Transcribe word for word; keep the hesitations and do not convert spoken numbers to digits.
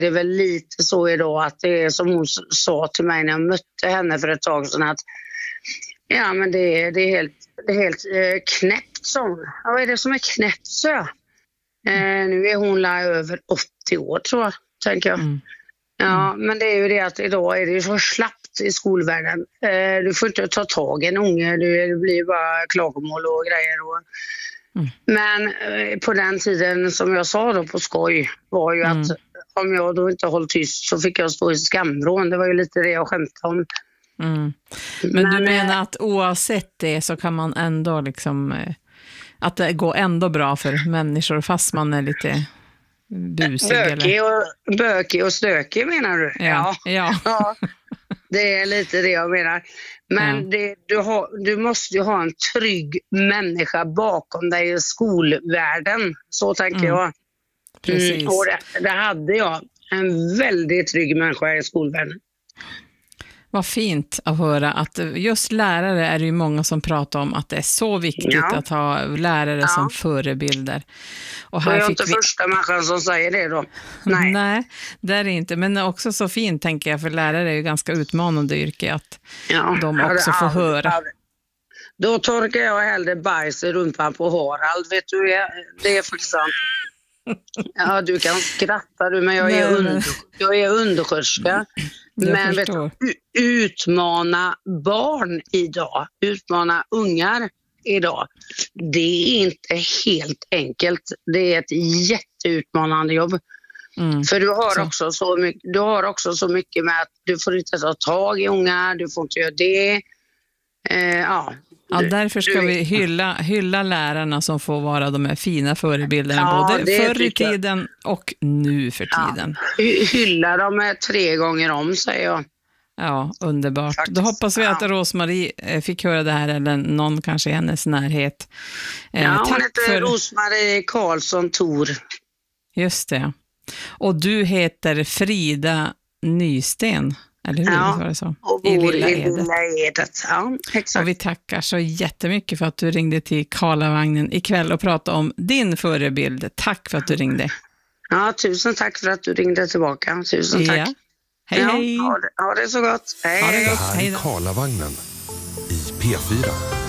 Det är väl lite så idag att det är som hon sa till mig när jag mötte henne för ett tag sedan att ja men det är, det är helt, det är helt eh, knäppt sån. Ja, vad är det som är knäppt så? Eh, nu är hon la över åttio år tror jag, tänker jag. Mm. Ja, men det är ju det att idag är det ju så slappt i skolvärlden. Eh, du får inte ta tag i en unge, det blir bara klagomål och grejer. Och... Mm. Men eh, på den tiden som jag sa då på skoj var ju mm. att om jag då inte håll tyst så fick jag stå i skamvrån. Det var ju lite det jag skämtade om. Mm. Men, men du menar att oavsett det så kan man ändå liksom... Eh, att det går ändå bra för människor fast man är lite... busig bökig eller? Och, bökig och stökig menar du? Ja. Ja. ja. ja. Det är lite det jag menar. Men ja. det, du, har, du måste ju ha en trygg människa bakom dig i skolvärlden. Så tänker mm. jag. Precis. Mm, och det, det hade jag. En väldigt trygg människa i skolvärlden. Vad fint att höra att just lärare är det ju många som pratar om att det är så viktigt ja. att ha lärare ja. som förebilder. Och här jag är fick inte vi... första människan som säger det då. Nej. Nej, det är det inte. Men också så fint tänker jag, för lärare är ju ganska utmanande yrke att ja. de också får aldrig, höra. Aldrig. Då torkar jag hellre bajs i rumpan på Harald, vet du, det är faktiskt sant. Ja, du kan skratta du, men jag är, Nej, under, jag är undersköterska. Men vet du, utmana barn idag, utmana ungar idag, det är inte helt enkelt. Det är ett jätteutmanande jobb. Mm. För du har, så. Också så mycket, du har också så mycket med att du får inte ta tag i ungar, du får inte göra det. Eh, ja. Ja, därför ska du, vi hylla, hylla lärarna som får vara de här fina förebilderna, ja, både förr i tiden och nu för tiden. Ja, hylla dem tre gånger om, säger jag. Ja, underbart. Faktiskt. Då hoppas vi att ja. Rosmarie fick höra det här, eller någon kanske i hennes närhet. Eh, ja, hon tack heter för... Rosmarie Karlsson Thor. Just det. Och du heter Frida Nysten. Eller hur? Ja, var det så? Och bor i Lilla Edet. Lilla Edet. Ja, exakt. Och vi tackar så jättemycket för att du ringde till Karlavagnen ikväll och pratade om din förebild. Tack för att du ringde. Ja, tusen tack för att du ringde tillbaka. Tusen tack. Ja. Hej, ja, hej. Ha det, ha det så gott. Hej, hej. Det här är Karlavagnen i P fyra.